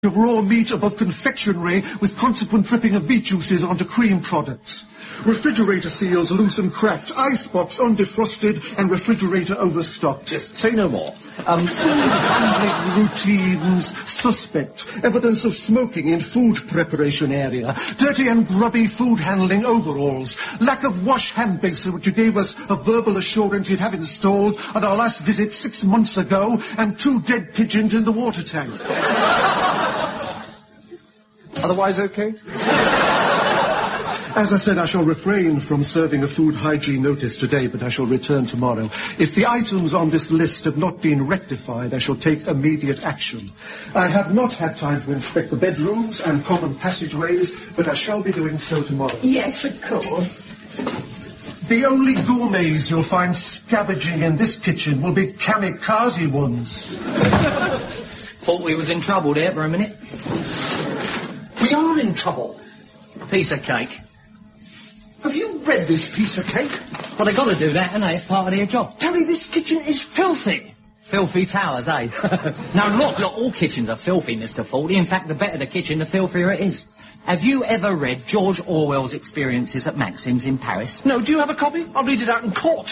of raw meat above confectionery with consequent dripping of beet juices onto cream products. Refrigerator seals loose and cracked, icebox undefrosted and refrigerator overstocked. Just say no more. Handling routines suspect. Evidence of smoking in food preparation area. Dirty and grubby food handling overalls. Lack of wash hand basin which you gave us a verbal assurance you'd have installed at our last visit 6 months ago, and 2 dead pigeons in the water tank. Otherwise okay? As I said, I shall refrain from serving a food hygiene notice today, but I shall return tomorrow. If the items on this list have not been rectified, I shall take immediate action. I have not had time to inspect the bedrooms and common passageways, but I shall be doing so tomorrow. Yes, of course. The only gourmets you'll find scavenging in this kitchen will be kamikaze ones. Thought we was in trouble there for a minute. We are in trouble. Piece of cake. Have you read this piece of cake? Well, they got to do that, and it's part of their job. Terry, this kitchen is filthy. Filthy towers, eh? Now, look, all kitchens are filthy, Mr. Forty. In fact, the better the kitchen, the filthier it is. Have you ever read George Orwell's Experiences at Maxim's in Paris? No, do you have a copy? I'll read it out in court.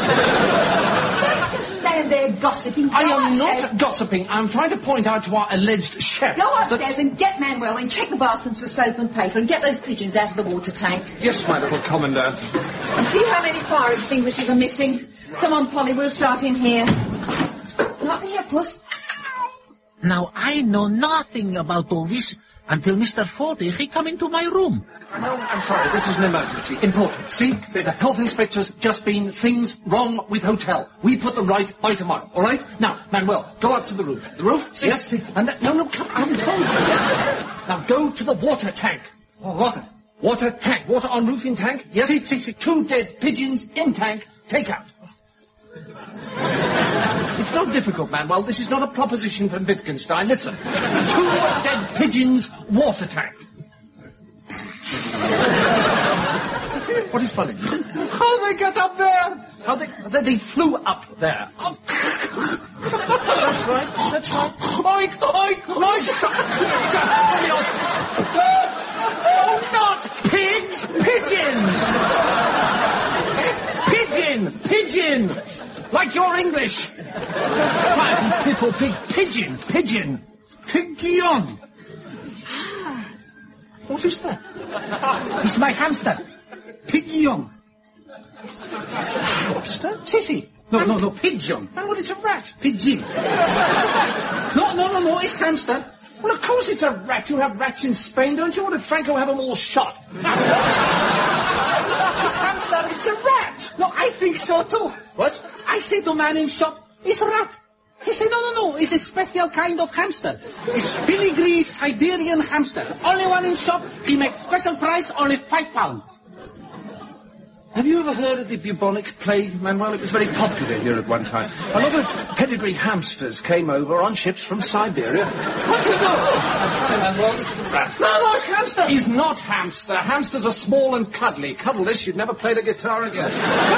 Stand there gossiping. I am not gossiping. I'm trying to point out to our alleged chef. Go upstairs and get Manuel and check the bathrooms for soap and paper and get those pigeons out of the water tank. Yes, my little commandant. And see how many fire extinguishers are missing. Come on, Polly, we'll start in here. Not here, Puss. Now, I know nothing about all this until Mr. Forty, he come into my room. No, I'm sorry, this is an emergency. Important. See, the health inspector's just been things wrong with hotel. We put them right by tomorrow, all right? Now, Manuel, go up to the roof. The roof? Yes. And no, come, I haven't told you. Now, go to the water tank. Oh, water? Water tank. Water on roof in tank? Yes. See. 2 dead pigeons in tank. Take out. It's not difficult, Manuel. This is not a proposition from Wittgenstein. Listen. 2 dead pigeons, water tank. What is funny? How they got up there? How they flew up there. Oh. That's right. Oink, oink, oink. Oh, not pigs, pigeons. Pigeon. Like your English. People, pigeon. Pigeon. What is that? It's my hamster. Pigeon. Hamster? Titty. No, pigeon. Oh, it's a rat. Pigeon. No, it's hamster. Well, of course it's a rat. You have rats in Spain, don't you? Or did Franco have them all shot? It's hamster, it's a rat. No, I think so too. What? I said to man in shop, it's a rat. He said, no, it's a special kind of hamster. It's filigree Siberian hamster. Only one in shop. He makes special price, only £5. Have you ever heard of the bubonic plague, Manuel? It was very popular here at one time. A lot of pedigree hamsters came over on ships from Siberia. What do you know? I'm sorry, Manuel, this is a rat. No, it's hamster. He's not hamster. Hamsters are small and cuddly. Cuddle this, you'd never play the guitar again.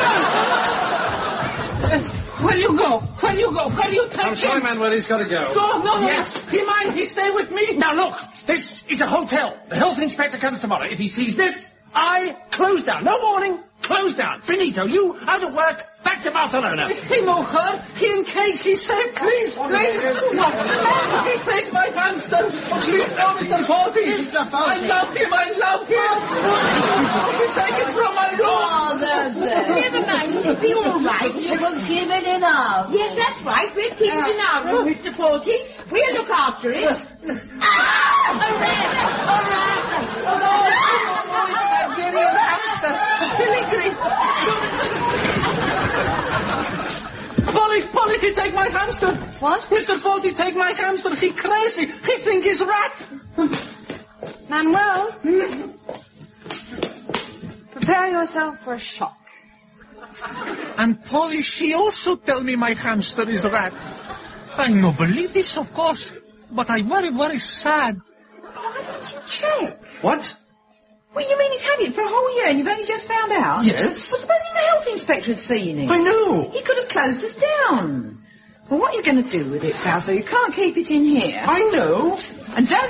Where you go? Where you take him? I'm sorry, Manuel, he's got to go. No. Yes. He mind, he stay with me. Now, look, this is a hotel. The health inspector comes tomorrow. If he sees this, I close down. No warning. Close down. Finito. You out of work. Back to Barcelona. He know her. He in cage. He say, please. He take my hamster. Please, no, Mr. Forty. I love him. He take it from my room. Oh, that's it. Never mind. It'll be all right. We will give it enough. Yes, that's right. We'll keep it in our room, Mr. Forty. We'll look after it. A Siberian hamster. Filigree. Polly, he take my hamster. What? Mr. Forty take my hamster. He crazy. He think he's rat. Manuel, prepare yourself for a shock. And Polly, she also tell me my hamster is rat. I no believe this, of course. But I very, very sad. Why didn't you check? What? Well, you mean he's had it for a whole year and you've only just found out? Yes. Well, supposing the health inspector had seen it. I know. He could have closed us down. Well, what are you going to do with it, Fausto? You can't keep it in here. I know. And don't